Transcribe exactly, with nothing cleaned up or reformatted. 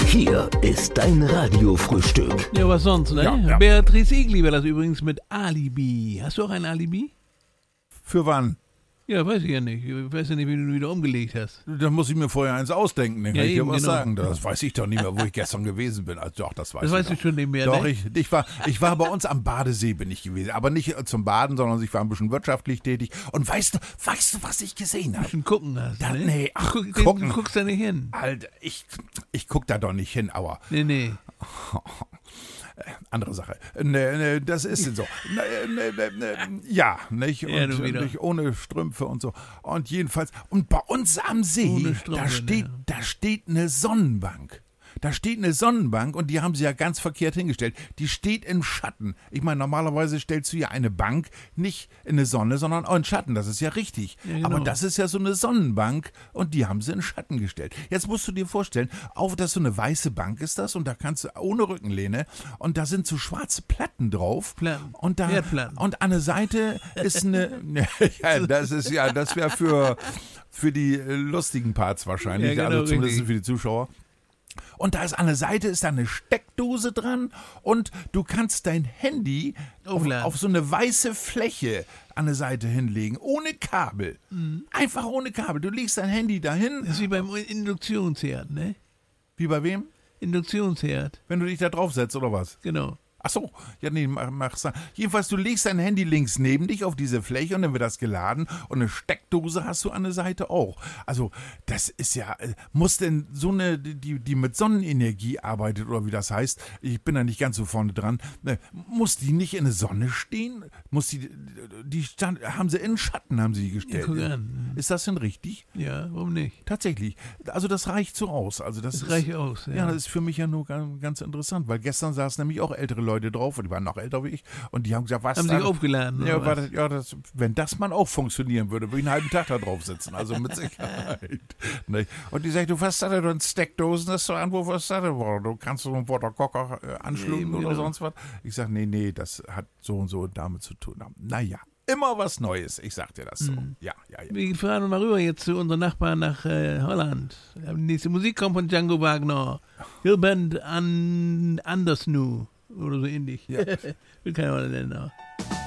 Hier ist dein Radiofrühstück. Ja, was sonst, ne? Ja, ja. Beatrice Egli war das übrigens mit Alibi. Hast du auch ein Alibi? Für wann? Ja, weiß ich ja nicht. Ich weiß ja nicht, wie du wieder umgelegt hast. Da muss ich mir vorher eins ausdenken. Dann Ja, kann ich dir eben, was genau. sagen. Das weiß ich doch nicht mehr, wo ich gestern gewesen bin. Also doch, das weiß Das ich weißt doch. du schon nicht mehr, Doch, ne? ich, ich, war, ich war bei uns am Badesee bin ich gewesen. Aber nicht zum Baden, sondern ich war ein bisschen wirtschaftlich tätig. Und weißt du, weißt du, was ich gesehen habe? Schon gucken hast, Da- ne? nee, ach, du, guck, gucken. du guckst da nicht hin. Alter, ich, ich guck da doch nicht hin, aber Nee, nee. andere Sache. Ne, ne, das ist denn so. Ne, ne, ne, ne, ja, nicht? Ja, Und du wieder. nicht ohne Strümpfe und so. Und jedenfalls, und bei uns am See, Ohne Strümpfe, da steht, ne. da steht eine Sonnenbank. Da steht eine Sonnenbank und die haben sie ja ganz verkehrt hingestellt. Die steht im Schatten. Ich meine, normalerweise stellst du ja eine Bank nicht in eine Sonne, sondern auch in Schatten. Das ist ja richtig. Ja, genau. Aber das ist ja so eine Sonnenbank und die haben sie in Schatten gestellt. Jetzt musst du dir vorstellen, auf das so eine weiße Bank ist das und da kannst du ohne Rückenlehne und da sind so schwarze Platten drauf. Platten. Und da Erdplatten. und an der Seite ist eine ja, das ist ja, das wäre für für die äh, lustigen Parts wahrscheinlich, Ja, genau, also zumindest richtig. für die Zuschauer. Und da ist an der Seite ist da eine Steckdose dran und du kannst dein Handy auf, Aufladen. auf so eine weiße Fläche an der Seite hinlegen, ohne Kabel. Einfach ohne Kabel. Du legst dein Handy dahin. Das ist wie beim Induktionsherd, ne? Wie bei wem? Induktionsherd, Wenn du dich da draufsetzt oder was? genau. Ach so, ja, nee, mach, mach's dann. Jedenfalls, du legst dein Handy links neben dich auf diese Fläche und dann wird das geladen und eine Steckdose hast du an der Seite auch. Also, das ist ja, äh, muss denn so eine, die, die mit Sonnenenergie arbeitet oder wie das heißt, ich bin da nicht ganz so vorne dran, äh, muss die nicht in der Sonne stehen? Muss die, die stand, haben sie in den Schatten, haben sie die gestellt. Guck an. Ist das denn richtig? Ja, warum nicht? Tatsächlich. Also, das reicht so aus. Also, das, Das ist, reicht aus, ja. ja, das ist für mich ja nur ganz, ganz interessant, weil gestern saßen nämlich auch ältere Leute drauf und die waren noch älter wie ich und die haben gesagt, was Haben da- sich aufgeladen, Ja, oder war was? das, ja das, wenn das mal auch funktionieren würde, würde ich einen halben Tag da drauf sitzen, also mit Sicherheit. Nicht? Und die sagt, du was da denn Steckdosen, das ist so ein Anruf, was da denn? Du kannst so einen Watercocker äh, anschließen Eben, oder genau. sonst was? Ich sag, nee, nee, das hat so und so damit zu tun. Naja, immer was Neues, ich sag dir das so. Mhm. Ja, ja, ja. Wir fahren mal rüber jetzt zu unseren Nachbarn nach äh, Holland. Die nächste Musik kommt von Django Wagner. Hillband an Andersnu oder so ähnlich. Ja. Will keiner Holländer.